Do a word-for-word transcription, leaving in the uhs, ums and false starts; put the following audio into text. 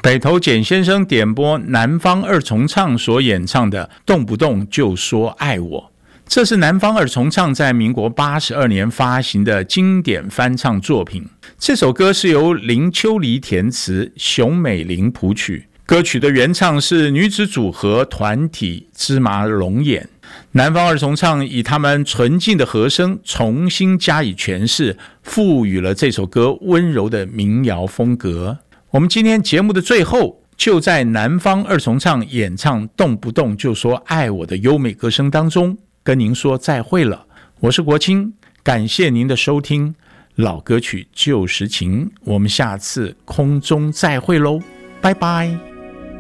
北投简先生点播南方二重唱所演唱的《动不动就说爱我》，这是南方二重唱在民国八十二年发行的经典翻唱作品。这首歌是由林秋离填词，熊美玲谱曲。歌曲的原唱是女子组合团体芝麻龙眼。南方二重唱以他们纯净的和声重新加以诠释，赋予了这首歌温柔的民谣风格。我们今天节目的最后，就在南方二重唱演唱动不动就说爱我的优美歌声当中跟您说再会了。我是国清，感谢您的收听，老歌曲旧时情，我们下次空中再会喽，拜拜。